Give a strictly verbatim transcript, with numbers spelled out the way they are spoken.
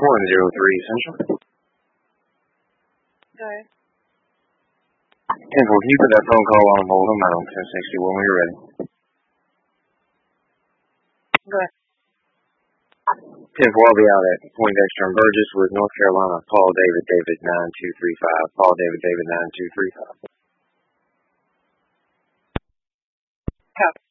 one zero three Central. Go ahead. ten four, can you put that phone call on hold? I'm out on ten sixty-one when you're ready. Go ahead. ten four, I'll be out at Poindexter and Burgess with North Carolina. Paul David David nine two three five. Paul David David nine two three five. Copy.